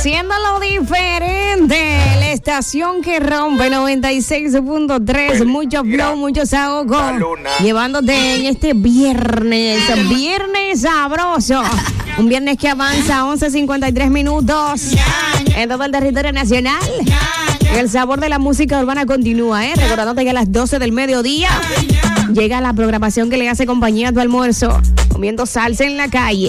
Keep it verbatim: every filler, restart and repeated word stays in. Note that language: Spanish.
Haciéndolo diferente, la estación que rompe noventa y seis punto tres, mucho flow, mucho saoco, llevándote en este viernes, viernes sabroso, un viernes que avanza once cincuenta y tres minutos en todo el territorio nacional. El sabor de la música urbana continúa, ¿eh? Recordándote que a las doce del mediodía llega la programación que le hace compañía a tu almuerzo, comiendo salsa en la calle.